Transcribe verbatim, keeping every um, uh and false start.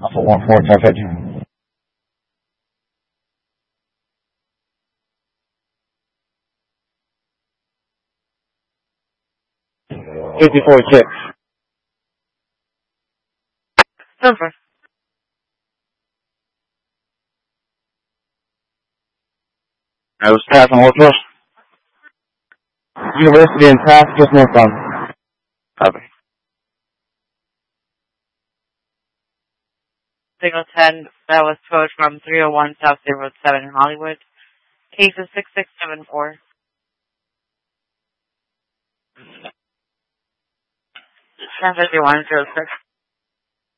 Alpha one four, traffic jam. fifty-four six. Over. I was passing what was? University in Taft, just northbound. Copy. Signal ten, that was towed from three oh one South State Road seven in Hollywood. Case is six six seven four. ten fifty-one oh six.